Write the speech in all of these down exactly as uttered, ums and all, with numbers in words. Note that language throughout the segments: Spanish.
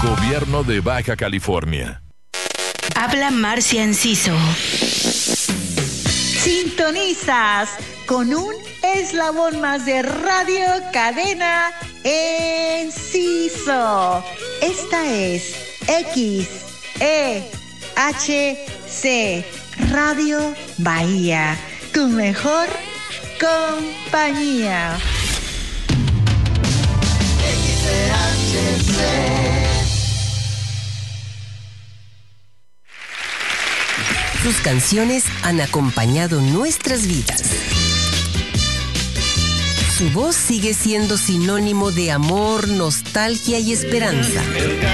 Gobierno de Baja California. Habla Marcia Enciso. Sintonizas con un eslabón más de Radio Cadena Enciso. Esta es X E H C Radio Bahía, tu mejor compañía. X E H C. Sus canciones han acompañado nuestras vidas. Su voz sigue siendo sinónimo de amor, nostalgia y esperanza.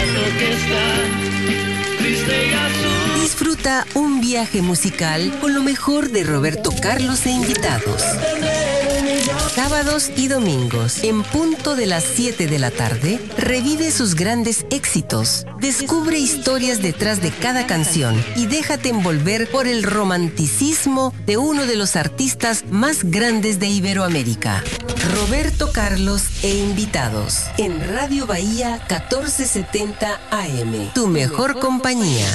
Disfruta un viaje musical con lo mejor de Roberto Carlos e invitados. Sábados y domingos, en punto de las siete de la tarde, revive sus grandes éxitos. Descubre historias detrás de cada canción y déjate envolver por el romanticismo de uno de los artistas más grandes de Iberoamérica. Roberto Carlos e invitados en Radio Bahía catorce setenta A M. Tu mejor compañía.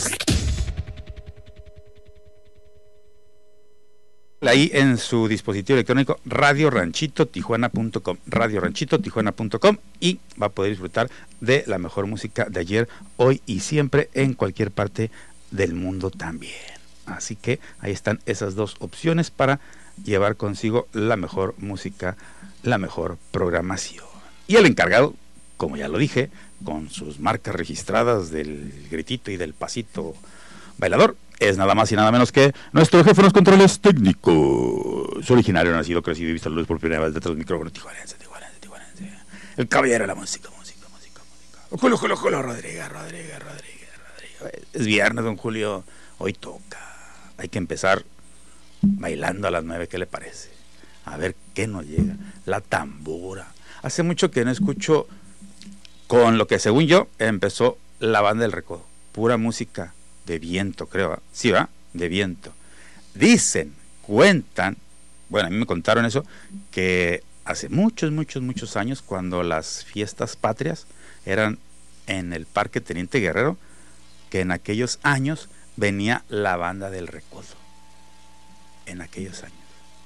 Ahí en su dispositivo electrónico radio ranchito tijuana punto com, radio ranchito tijuana punto com, y va a poder disfrutar de la mejor música de ayer, hoy y siempre en cualquier parte del mundo también. Así que ahí están esas dos opciones para llevar consigo la mejor música, la mejor programación. Y el encargado, como ya lo dije, con sus marcas registradas del gritito y del pasito bailador, es nada más y nada menos que nuestro jefe de los controles técnicos, originario, nacido, crecido y visto la luz por primera vez detrás del micrófono, tijuanense, tijuanense, tijuanense, el caballero de la música, música, música, música, Julio, Julio, Julio Rodríguez, Rodríguez, Rodríguez, Rodríguez. Es viernes, don Julio, hoy toca, hay que empezar bailando a las nueve, ¿qué le parece? A ver qué nos llega, la tambora. Hace mucho que no escucho, con lo que según yo empezó la Banda del Recodo, pura música de viento, creo, sí, va, de viento. Dicen, cuentan, bueno, a mí me contaron eso, que hace muchos, muchos, muchos años, cuando las fiestas patrias eran en el Parque Teniente Guerrero, que en aquellos años venía la Banda del Recodo, en aquellos años.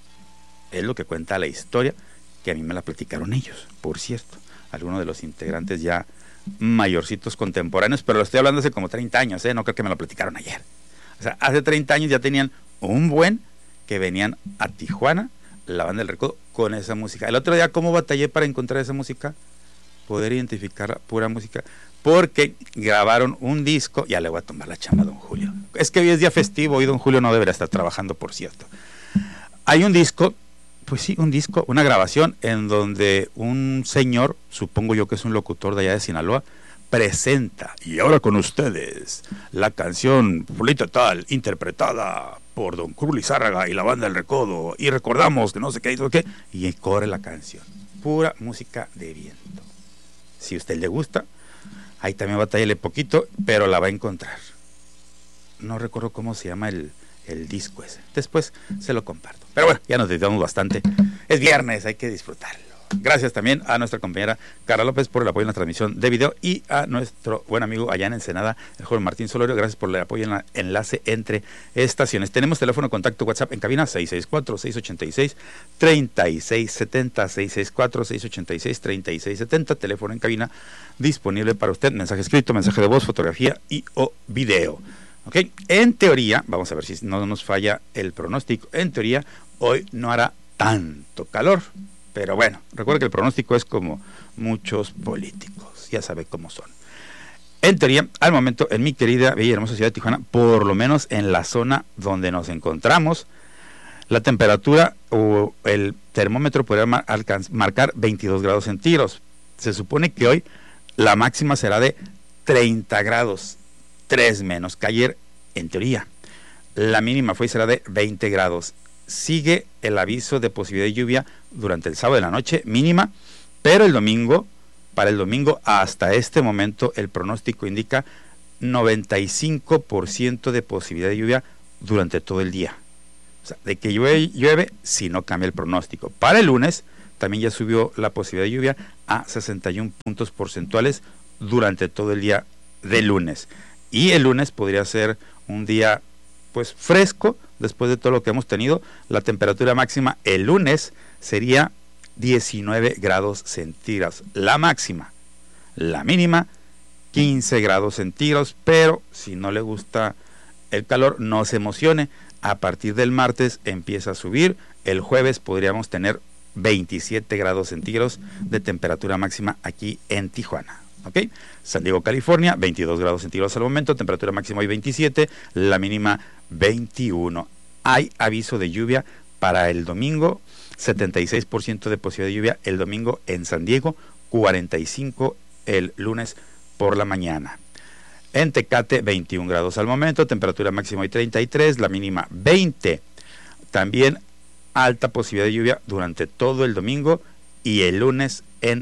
Es lo que cuenta la historia, que a mí me la platicaron ellos, por cierto, algunos de los integrantes ya mayorcitos contemporáneos, pero lo estoy hablando hace como treinta años, ¿eh? No creo que me lo platicaron ayer. O sea, hace treinta años ya tenían un buen que venían a Tijuana, la Banda del Recodo, con esa música. El otro día, ¿cómo batallé para encontrar esa música? Poder identificar pura música, porque grabaron un disco. Ya le voy a tomar la chamba a don Julio. Es que hoy es día festivo, hoy don Julio no debería estar trabajando, por cierto. Hay un disco, pues sí, un disco, una grabación en donde un señor, supongo yo que es un locutor de allá de Sinaloa, presenta, y ahora con ustedes, la canción Fulita Tal, interpretada por don Cruz Lizárraga y la Banda del Recodo, y recordamos que no sé qué, y, qué, y corre la canción, pura música de viento. Si a usted le gusta, ahí también batállele poquito, pero la va a encontrar. No recuerdo cómo se llama el... el disco ese, después se lo comparto, pero bueno, ya nos dedicamos bastante, es viernes, hay que disfrutarlo. Gracias también a nuestra compañera Carla López por el apoyo en la transmisión de video, y a nuestro buen amigo allá en Ensenada, el joven Martín Solorio, gracias por el apoyo en el enlace entre estaciones. Tenemos teléfono contacto WhatsApp en cabina seis seis cuatro, seis ocho seis, tres seis siete cero, seis seis cuatro, seis ocho seis, tres seis siete cero, teléfono en cabina disponible para usted, mensaje escrito, mensaje de voz, fotografía y o video. Ok, en teoría, vamos a ver si no nos falla el pronóstico, en teoría hoy no hará tanto calor, pero bueno, recuerda que el pronóstico es como muchos políticos, ya sabe cómo son. En teoría, al momento, en mi querida, bella y hermosa ciudad de Tijuana, por lo menos en la zona donde nos encontramos, la temperatura o el termómetro podría mar- alcanz- marcar veintidós grados centígrados. Se supone que hoy la máxima será de treinta grados. tres menos que ayer, en teoría. La mínima fue y será de veinte grados. Sigue el aviso de posibilidad de lluvia durante el sábado de la noche, mínima, pero el domingo, para el domingo, hasta este momento, el pronóstico indica noventa y cinco por ciento de posibilidad de lluvia durante todo el día. O sea, de que llueve, llueve si no cambia el pronóstico. Para el lunes, también ya subió la posibilidad de lluvia a sesenta y uno puntos porcentuales durante todo el día de lunes. Y el lunes podría ser un día pues fresco, después de todo lo que hemos tenido. La temperatura máxima el lunes sería diecinueve grados centígrados, la máxima. La mínima, quince grados centígrados, pero si no le gusta el calor, no se emocione. A partir del martes empieza a subir. El jueves podríamos tener veintisiete grados centígrados de temperatura máxima aquí en Tijuana. ¿Ok? San Diego, California, veintidós grados centígrados al momento, temperatura máxima hoy veintisiete, la mínima veintiuno. Hay aviso de lluvia para el domingo, setenta y seis por ciento de posibilidad de lluvia el domingo en San Diego, cuarenta y cinco el lunes por la mañana. En Tecate, veintiún grados al momento, temperatura máxima hoy treinta y tres, la mínima veinte. También alta posibilidad de lluvia durante todo el domingo y el lunes en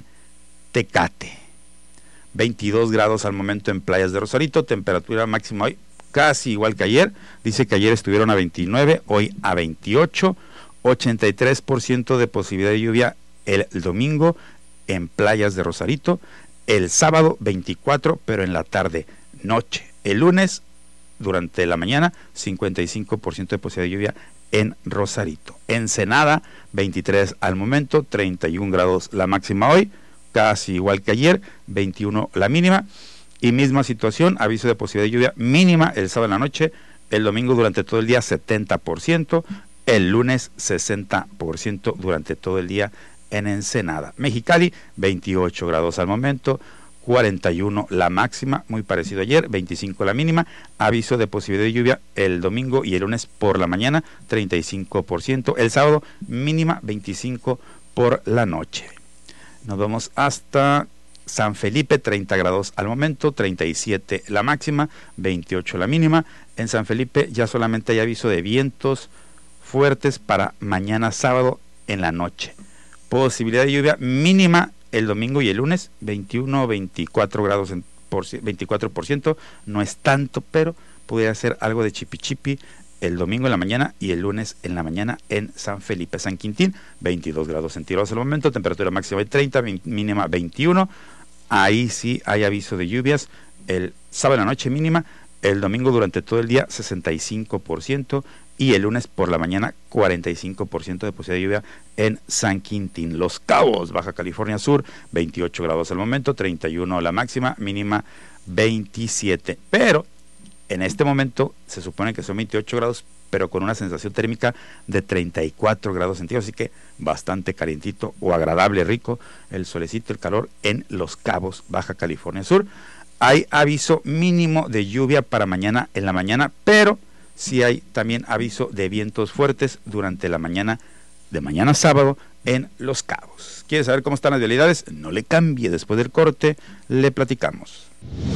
Tecate. veintidós grados al momento en Playas de Rosarito, temperatura máxima hoy casi igual que ayer. Dice que ayer estuvieron a veintinueve, hoy a veintiocho. ochenta y tres por ciento de posibilidad de lluvia el domingo en Playas de Rosarito. El sábado veinticuatro, pero en la tarde, noche. El lunes, durante la mañana, cincuenta y cinco por ciento de posibilidad de lluvia en Rosarito. Ensenada, veintitrés al momento, treinta y un grados la máxima hoy, casi igual que ayer, veintiuno la mínima. Y misma situación, aviso de posibilidad de lluvia mínima el sábado en la noche, el domingo durante todo el día setenta por ciento, el lunes sesenta por ciento durante todo el día en Ensenada. Mexicali, veintiocho grados al momento, cuarenta y uno la máxima, muy parecido a ayer, veinticinco la mínima. Aviso de posibilidad de lluvia el domingo y el lunes por la mañana, treinta y cinco por ciento. El sábado, mínima veinticinco por la noche. Nos vamos hasta San Felipe, treinta grados al momento, treinta y siete la máxima, veintiocho la mínima. En San Felipe ya solamente hay aviso de vientos fuertes para mañana sábado en la noche. Posibilidad de lluvia mínima el domingo y el lunes, veintiuno, veinticuatro grados, en por, veinticuatro por ciento, no es tanto, pero pudiera ser algo de chipi chipi el domingo en la mañana y el lunes en la mañana en San Felipe. San Quintín, veintidós grados centígrados al momento, temperatura máxima de treinta, mínima veintiuno. Ahí sí hay aviso de lluvias el sábado en la noche mínima, el domingo durante todo el día sesenta y cinco por ciento y el lunes por la mañana cuarenta y cinco por ciento de posibilidad de lluvia en San Quintín. Los Cabos, Baja California Sur, veintiocho grados al momento, treinta y uno la máxima, mínima veintisiete. Pero en este momento se supone que son veintiocho grados, pero con una sensación térmica de treinta y cuatro grados centígrados, así que bastante calientito o agradable, rico el solecito, el calor en Los Cabos, Baja California Sur. Hay aviso mínimo de lluvia para mañana en la mañana, pero sí hay también aviso de vientos fuertes durante la mañana de mañana sábado en Los Cabos. ¿Quiere saber cómo están las vialidades? No le cambie, después del corte le platicamos.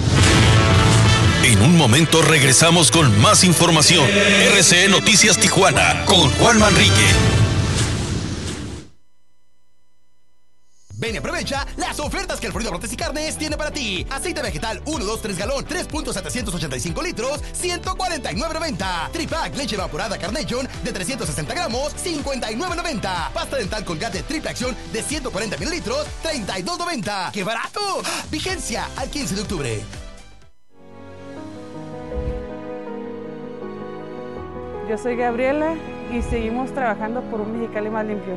En un momento regresamos con más información. R C E Noticias Tijuana con Juan Manrique. Ven y aprovecha las ofertas que Alfredo Brotes y Carnes tiene para ti. Aceite vegetal uno, dos, tres galón, tres punto setecientos ochenta y cinco litros, ciento cuarenta y nueve noventa. Tripack leche evaporada Carnation de trescientos sesenta gramos, cincuenta y nueve noventa. Pasta dental Colgate triple acción de ciento cuarenta mililitros, treinta y dos noventa. ¡Qué barato! Vigencia al quince de octubre. Yo soy Gabriela y seguimos trabajando por un Mexicali más limpio.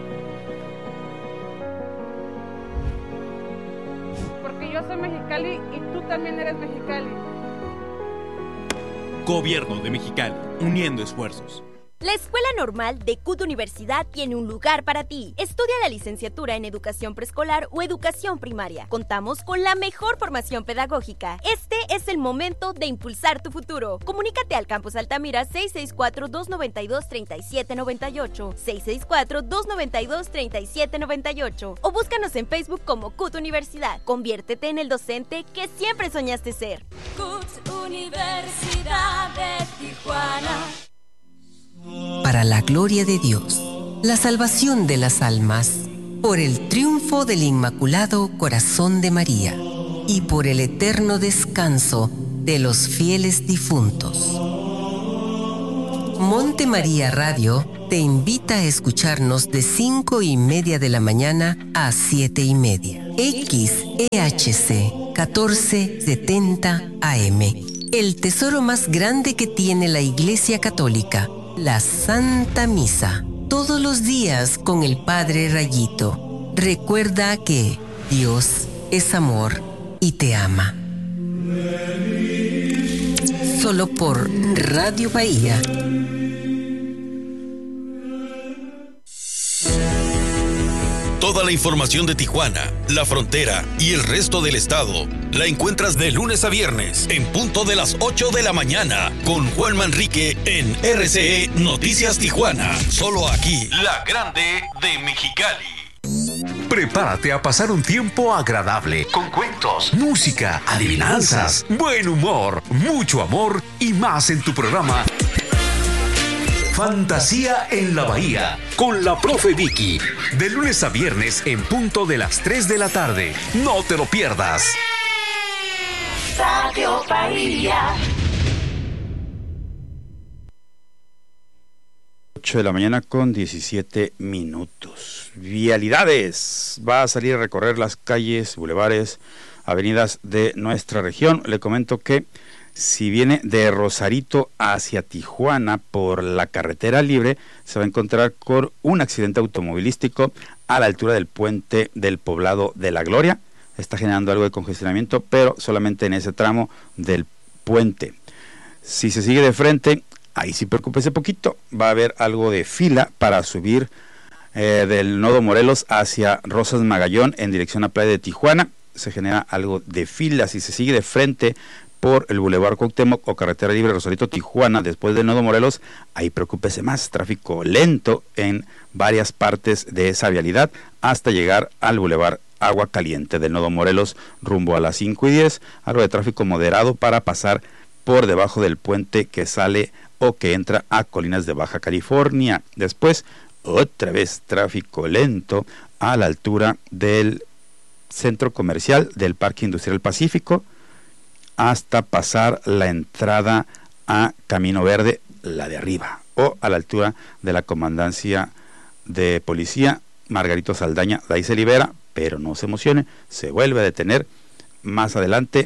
Porque yo soy Mexicali y tú también eres Mexicali. Gobierno de Mexicali, uniendo esfuerzos. La Escuela Normal de C U T Universidad tiene un lugar para ti. Estudia la licenciatura en Educación Preescolar o Educación Primaria. Contamos con la mejor formación pedagógica. Este es el momento de impulsar tu futuro. Comunícate al Campus Altamira seis seis cuatro, dos nueve dos, tres siete nueve ocho, seis seis cuatro, dos nueve dos, tres siete nueve ocho o búscanos en Facebook como C U T Universidad. Conviértete en el docente que siempre soñaste ser. C U T Universidad de Tijuana. Para la gloria de Dios, la salvación de las almas, por el triunfo del Inmaculado Corazón de María y por el eterno descanso de los fieles difuntos. Monte María Radio te invita a escucharnos de cinco y media de la mañana a siete y media. X E H C catorce setenta A M. El tesoro más grande que tiene la Iglesia Católica, la Santa Misa. Todos los días con el Padre Rayito. Recuerda que Dios es amor y te ama. Solo por Radio Bahía. Toda la información de Tijuana, la frontera y el resto del estado la encuentras de lunes a viernes en punto de las ocho de la mañana con Juan Manrique en R C E Noticias Tijuana. Solo aquí, la grande de Mexicali. Prepárate a pasar un tiempo agradable con cuentos, música, adivinanzas, buen humor, mucho amor y más en tu programa Fantasía en la Bahía, con la profe Vicky, de lunes a viernes en punto de las tres de la tarde. No te lo pierdas. Radio Bahía. ocho de la mañana con diecisiete minutos. Vialidades. Va a salir a recorrer las calles, bulevares, avenidas de nuestra región. Le comento que si viene de Rosarito hacia Tijuana por la carretera libre, se va a encontrar con un accidente automovilístico a la altura del puente del Poblado de la Gloria. Está generando algo de congestionamiento, pero solamente en ese tramo del puente. Si se sigue de frente, ahí sí preocúpese poquito. Va a haber algo de fila para subir eh, del Nodo Morelos hacia Rosas Magallón en dirección a Playa de Tijuana. Se genera algo de fila. Si se sigue de frente por el Boulevard Cuauhtémoc o Carretera Libre Rosarito Tijuana, después del Nodo Morelos, ahí preocúpese más, tráfico lento en varias partes de esa vialidad, hasta llegar al Boulevard Agua Caliente del Nodo Morelos rumbo a las cinco y diez, algo de tráfico moderado para pasar por debajo del puente que sale o que entra a Colinas de Baja California. Después, otra vez tráfico lento a la altura del centro comercial del Parque Industrial Pacífico, hasta pasar la entrada a Camino Verde, la de arriba, o a la altura de la Comandancia de Policía Margarito Saldaña. De ahí se libera, pero no se emocione, se vuelve a detener más adelante,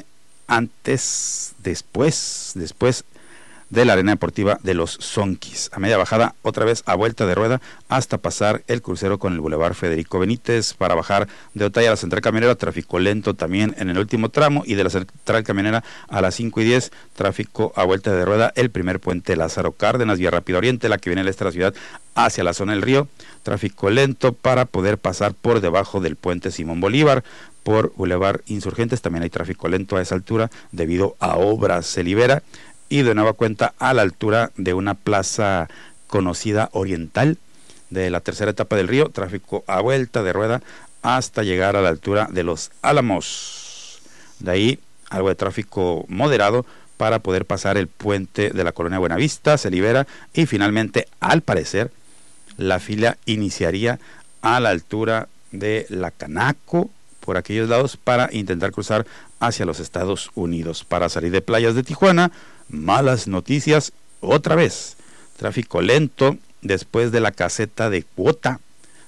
antes, después, después de la Arena Deportiva de los Sonquis. A media bajada, otra vez a vuelta de rueda, hasta pasar el crucero con el Boulevard Federico Benítez, para bajar de Otay a la Central Camionera, tráfico lento también en el último tramo, y de la Central Camionera a las cinco y diez, tráfico a vuelta de rueda, el primer puente Lázaro Cárdenas, vía Rápido Oriente, la que viene al este de la ciudad hacia la zona del río, tráfico lento para poder pasar por debajo del puente Simón Bolívar. Por Boulevard Insurgentes también hay tráfico lento a esa altura debido a obras. Se libera y de nueva cuenta a la altura de una plaza conocida oriental de la tercera etapa del río, tráfico a vuelta de rueda hasta llegar a la altura de Los Álamos. De ahí algo de tráfico moderado para poder pasar el puente de la Colonia Buenavista, se libera, y finalmente, al parecer, la fila iniciaría a la altura de la Canaco, por aquellos lados, para intentar cruzar hacia los Estados Unidos. Para salir de Playas de Tijuana, malas noticias otra vez. Tráfico lento después de la caseta de cuota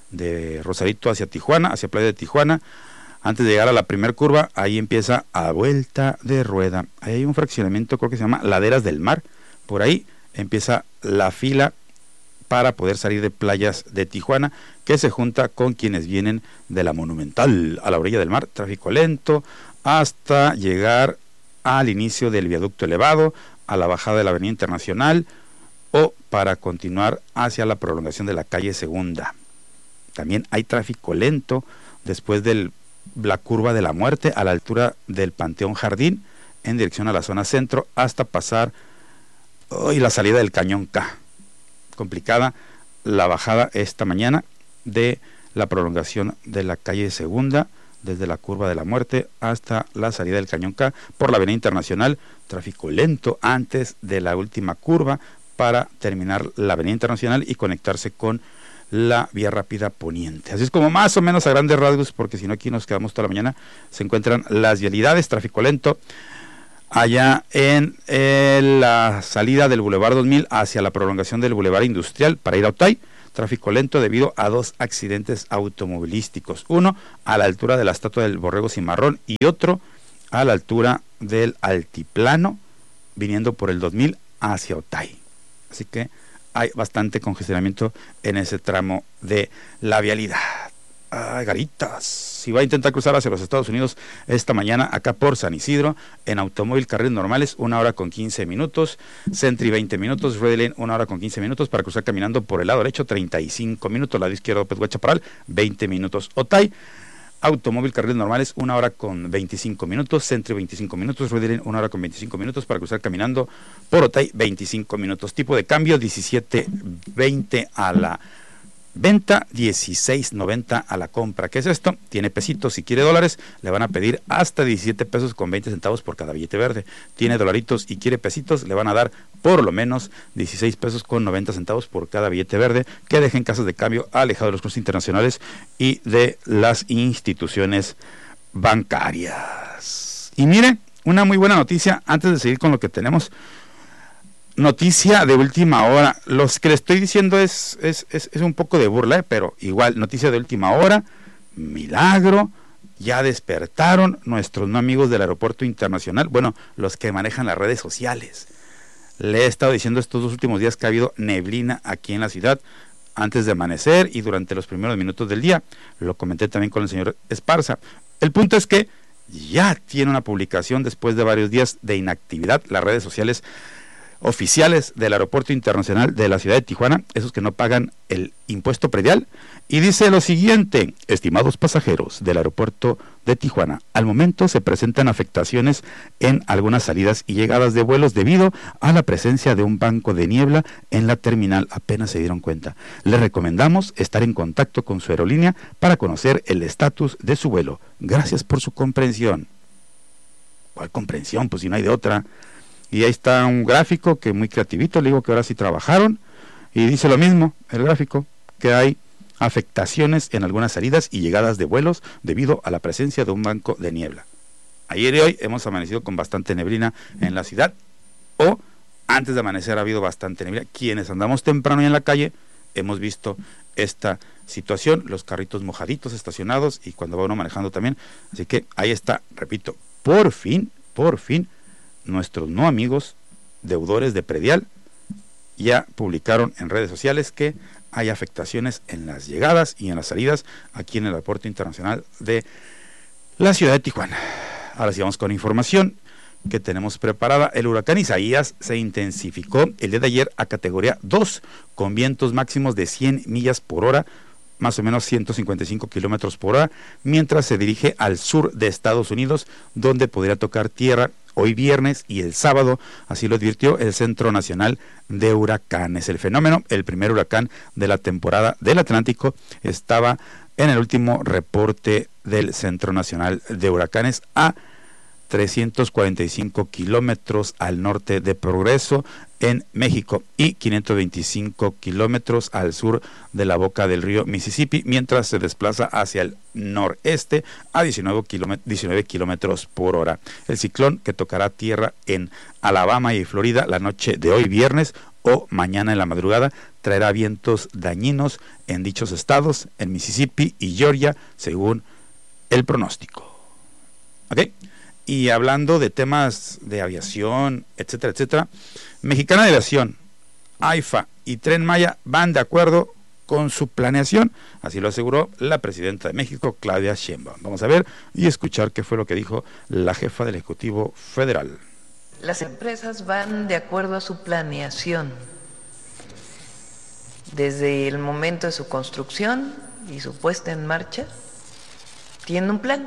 de Rosarito hacia Tijuana, hacia Playa de Tijuana. Antes de llegar a la primer curva, ahí empieza a vuelta de rueda. Ahí hay un fraccionamiento, creo que se llama Laderas del Mar. Por ahí empieza la fila para poder salir de Playas de Tijuana, que se junta con quienes vienen de la Monumental a la orilla del mar. Tráfico lento hasta llegar al inicio del viaducto elevado, a la bajada de la Avenida Internacional, o para continuar hacia la prolongación de la calle Segunda. También hay tráfico lento después de la curva de la Muerte, a la altura del Panteón Jardín, en dirección a la zona centro, hasta pasar hoy oh, la salida del Cañón K. Complicada la bajada esta mañana de la prolongación de la calle Segunda, desde la curva de la Muerte hasta la salida del Cañón K por la Avenida Internacional. Tráfico lento antes de la última curva para terminar la Avenida Internacional y conectarse con la vía rápida poniente. Así es como más o menos a grandes rasgos, porque si no aquí nos quedamos toda la mañana. Se encuentran las vialidades. Tráfico lento allá en eh, la salida del Boulevard dos mil hacia la prolongación del Boulevard Industrial para ir a Otay. Tráfico lento debido a dos accidentes automovilísticos. Uno a la altura de la estatua del Borrego Cimarrón y otro a la altura del altiplano, viniendo por el dos mil hacia Otay. Así que hay bastante congestionamiento en ese tramo de la vialidad. Ay, garitas. Si va a intentar cruzar hacia los Estados Unidos esta mañana, acá por San Isidro, en automóvil, carriles normales, una hora con quince minutos, Sentry veinte minutos, Red Lane una hora con quince minutos, para cruzar caminando por el lado derecho, treinta y cinco minutos, lado izquierdo, Pedro Chaparral, veinte minutos. Otay, automóvil, carriles normales, una hora con veinticinco minutos, Sentry veinticinco minutos, Red Lane una hora con veinticinco minutos, para cruzar caminando por Otay, veinticinco minutos. Tipo de cambio, diecisiete veinte a la venta, dieciséis noventa a la compra. ¿Qué es esto? Tiene pesitos. Si quiere dólares, le van a pedir hasta diecisiete pesos con veinte centavos por cada billete verde. Tiene dolaritos y quiere pesitos, le van a dar por lo menos dieciséis pesos con noventa centavos por cada billete verde, que dejen casas de cambio alejado de los cruces internacionales y de las instituciones bancarias. Y mire, una muy buena noticia antes de seguir con lo que tenemos. Noticia de última hora. Los que le estoy diciendo es, es, es, es un poco de burla, ¿eh? Pero igual, noticia de última hora, milagro, ya despertaron nuestros no amigos del aeropuerto internacional, bueno, los que manejan las redes sociales. Le he estado diciendo estos dos últimos días que ha habido neblina aquí en la ciudad, antes de amanecer y durante los primeros minutos del día. Lo comenté también con el señor Esparza. El punto es que ya tiene una publicación después de varios días de inactividad, las redes sociales oficiales del Aeropuerto Internacional de la ciudad de Tijuana, esos que no pagan el impuesto predial, y dice lo siguiente: estimados pasajeros del Aeropuerto de Tijuana, al momento se presentan afectaciones en algunas salidas y llegadas de vuelos debido a la presencia de un banco de niebla en la terminal. Apenas se dieron cuenta. Les recomendamos estar en contacto con su aerolínea para conocer el estatus de su vuelo. Gracias por su comprensión. ¿Cuál comprensión? Pues si no hay de otra. Y ahí está un gráfico que muy creativito, le digo que ahora sí trabajaron, y dice lo mismo, el gráfico, que hay afectaciones en algunas salidas y llegadas de vuelos debido a la presencia de un banco de niebla. Ayer y hoy hemos amanecido con bastante neblina en la ciudad, o antes de amanecer ha habido bastante neblina. Quienes andamos temprano en la calle hemos visto esta situación, los carritos mojaditos estacionados y cuando va uno manejando también. Así que ahí está, repito, por fin, por fin, nuestros no amigos deudores de predial ya publicaron en redes sociales que hay afectaciones en las llegadas y en las salidas aquí en el Aeropuerto Internacional de la ciudad de Tijuana. Ahora sí vamos con información que tenemos preparada. El huracán Isaías se intensificó el día de ayer a categoría dos, con vientos máximos de cien millas por hora, más o menos ciento cincuenta y cinco kilómetros por hora, mientras se dirige al sur de Estados Unidos, donde podría tocar tierra hoy viernes y el sábado. Así lo advirtió el Centro Nacional de Huracanes. El fenómeno, el primer huracán de la temporada del Atlántico, estaba en el último reporte del Centro Nacional de Huracanes a trescientos cuarenta y cinco kilómetros al norte de Progreso, en México, y quinientos veinticinco kilómetros al sur de la boca del río Mississippi, mientras se desplaza hacia el noreste a diecinueve kilómetros por hora. El ciclón, que tocará tierra en Alabama y Florida la noche de hoy viernes o mañana en la madrugada, traerá vientos dañinos en dichos estados, en Mississippi y Georgia, según el pronóstico. ¿Ok? Y hablando de temas de aviación, etcétera, etcétera, Mexicana de Aviación, AIFA y Tren Maya van de acuerdo con su planeación, así lo aseguró la presidenta de México, Claudia Sheinbaum. Vamos a ver y escuchar qué fue lo que dijo la jefa del Ejecutivo Federal. Las empresas van de acuerdo a su planeación, desde el momento de su construcción y su puesta en marcha, tienen un plan.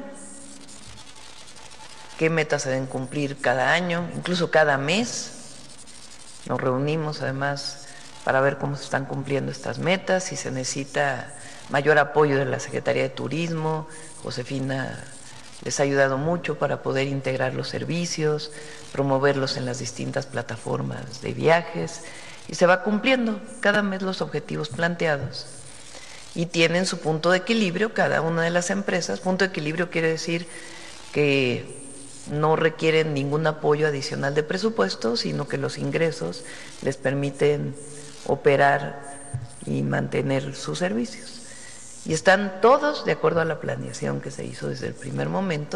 Qué metas se deben cumplir cada año, incluso cada mes. Nos reunimos además para ver cómo se están cumpliendo estas metas, si se necesita mayor apoyo de la Secretaría de Turismo. Josefina les ha ayudado mucho para poder integrar los servicios, promoverlos en las distintas plataformas de viajes, y se va cumpliendo cada mes los objetivos planteados. Y tienen su punto de equilibrio cada una de las empresas. Punto de equilibrio quiere decir que no requieren ningún apoyo adicional de presupuesto, sino que los ingresos les permiten operar y mantener sus servicios. Y están todos de acuerdo a la planeación que se hizo desde el primer momento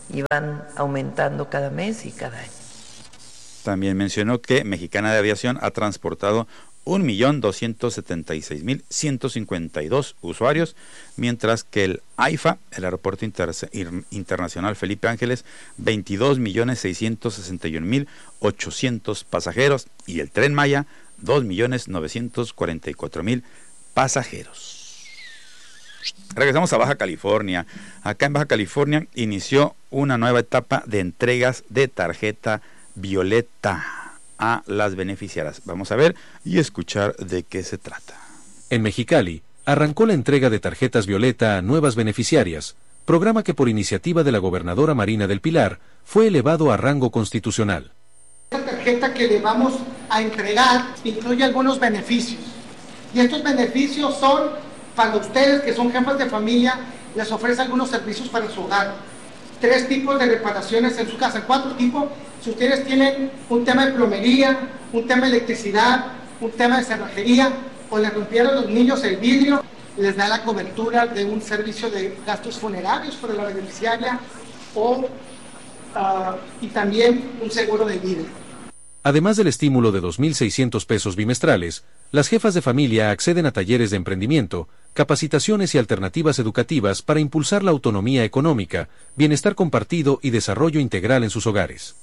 y van aumentando cada mes y cada año. También mencionó que Mexicana de Aviación ha transportado un millón doscientos setenta y seis mil ciento cincuenta y dos usuarios, mientras que el AIFA, el Aeropuerto Inter Internacional Felipe Ángeles, veintidós millones seiscientos sesenta y un mil ochocientos pasajeros, y el Tren Maya, dos millones novecientos cuarenta y cuatro mil pasajeros. Regresamos a Baja California. Acá en Baja California inició una nueva etapa de entregas de tarjeta violeta a las beneficiarias. Vamos a ver y escuchar de qué se trata. En Mexicali, arrancó la entrega de tarjetas violeta a nuevas beneficiarias, programa que por iniciativa de la gobernadora Marina del Pilar fue elevado a rango constitucional. La tarjeta que le vamos a entregar incluye algunos beneficios, y estos beneficios son para ustedes que son jefas de familia, les ofrece algunos servicios para su hogar, tres tipos de reparaciones en su casa, cuatro tipos. Si ustedes tienen un tema de plomería, un tema de electricidad, un tema de cerrajería, o le rompieron los niños el vidrio, les da la cobertura de un servicio de gastos funerarios para la beneficiaria, o, uh, y también un seguro de vida. Además del estímulo de dos mil seiscientos pesos bimestrales, las jefas de familia acceden a talleres de emprendimiento, capacitaciones y alternativas educativas para impulsar la autonomía económica, bienestar compartido y desarrollo integral en sus hogares.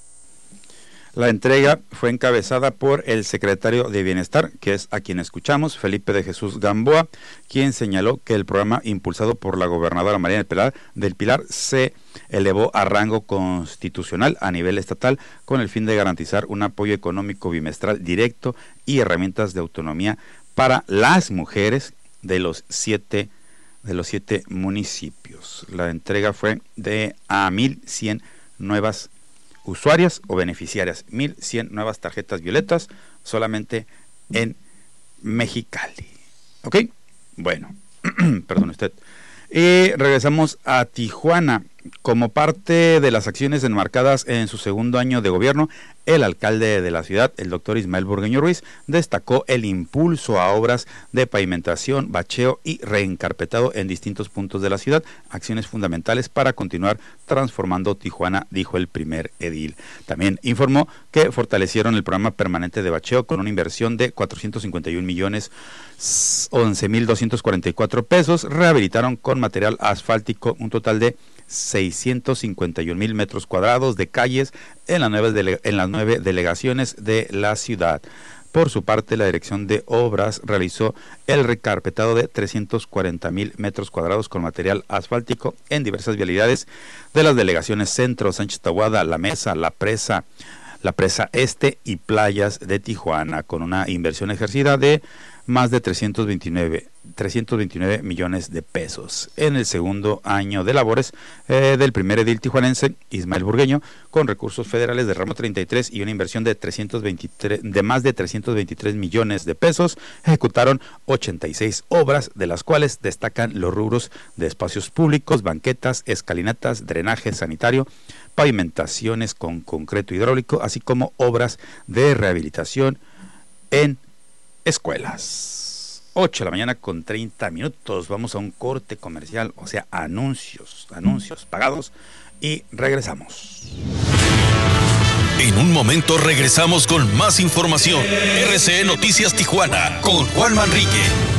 La entrega fue encabezada por el secretario de Bienestar, que es a quien escuchamos, Felipe de Jesús Gamboa, quien señaló que el programa impulsado por la gobernadora María del Pilar, del Pilar se elevó a rango constitucional a nivel estatal con el fin de garantizar un apoyo económico bimestral directo y herramientas de autonomía para las mujeres de los siete de los siete municipios. La entrega fue de a mil cien nuevas usuarias o beneficiarias, mil cien nuevas tarjetas violetas solamente en Mexicali. ¿Ok? Bueno, perdón usted. Y regresamos a Tijuana. Como parte de las acciones enmarcadas en su segundo año de gobierno, el alcalde de la ciudad, el doctor Ismael Burgueño Ruiz, destacó el impulso a obras de pavimentación, bacheo y reencarpetado en distintos puntos de la ciudad, acciones fundamentales para continuar transformando Tijuana, dijo el primer edil. También informó que fortalecieron el programa permanente de bacheo con una inversión de cuatrocientos cincuenta y un millones once mil doscientos cuarenta y cuatro pesos, rehabilitaron con material asfáltico un total de seiscientos cincuenta y un mil metros cuadrados de calles en las, nueve dele- en las nueve delegaciones de la ciudad. Por su parte, la Dirección de Obras realizó el recarpetado de trescientos cuarenta mil metros cuadrados con material asfáltico en diversas vialidades de las delegaciones Centro, Sánchez Tahuada, La Mesa, La Presa, La Presa Este y Playas de Tijuana, con una inversión ejercida de más de trescientos veintinueve millones de pesos. En el segundo año de labores eh, del primer edil tijuanense, Ismael Burgueño, con recursos federales de ramo treinta y tres y una inversión de, trescientos veintitrés, de más de trescientos veintitrés millones de pesos, ejecutaron ochenta y seis obras, de las cuales destacan los rubros de espacios públicos, banquetas, escalinatas, drenaje sanitario, pavimentaciones con concreto hidráulico, así como obras de rehabilitación en escuelas. ocho de la mañana con treinta minutos. Vamos a un corte comercial, o sea, anuncios, anuncios pagados, y regresamos. En un momento regresamos con más información. R C E Noticias Tijuana con Juan Manrique.